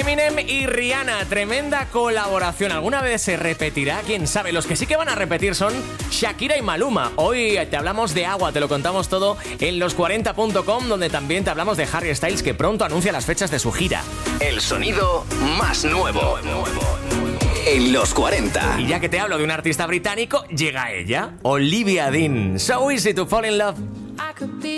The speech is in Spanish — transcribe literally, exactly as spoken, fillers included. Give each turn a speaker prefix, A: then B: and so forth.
A: Eminem y Rihanna, tremenda colaboración. ¿Alguna vez se repetirá? ¿Quién sabe? Los que sí que van a repetir son Shakira y Maluma. Hoy te hablamos de agua, te lo contamos todo en los cuarenta punto com, donde también te hablamos de Harry Styles, que pronto anuncia las fechas de su gira.
B: El sonido más nuevo en los cuarenta.
A: Y ya que te hablo de un artista británico, llega ella, Olivia Dean. So easy to fall in love.